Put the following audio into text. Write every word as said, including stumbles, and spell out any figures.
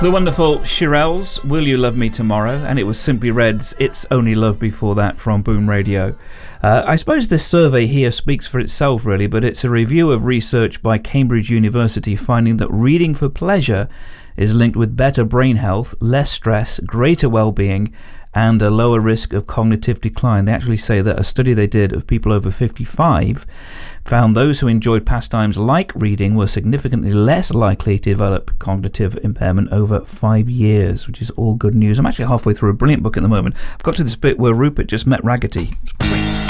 The wonderful Shirelles, Will You Love Me Tomorrow? And it was Simply Red's It's Only Love before that from Boom Radio. Uh, I suppose this survey here speaks for itself really, but it's a review of research by Cambridge University finding that reading for pleasure is linked with better brain health, less stress, greater well-being, and a lower risk of cognitive decline. They actually say that a study they did of people over fifty-five found those who enjoyed pastimes like reading were significantly less likely to develop cognitive impairment over five years, which is all good news. I'm actually halfway through a brilliant book at the moment. I've got to this bit where Rupert just met Raggetty. It's great.